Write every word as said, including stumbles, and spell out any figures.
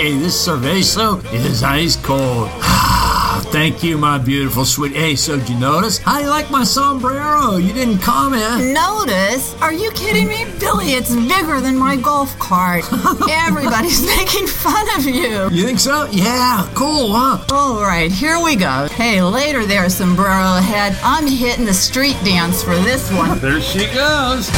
Hey, this cerveza is ice cold. Thank you, my beautiful sweet. Hey, so did you notice? How do you like my sombrero? You didn't comment. Notice? Are you kidding me? Billy, it's bigger than my golf cart. Everybody's making fun of you. You think so? Yeah, cool, huh? All right, here we go. Hey, later there, sombrero head. I'm hitting the street dance for this one. There she goes.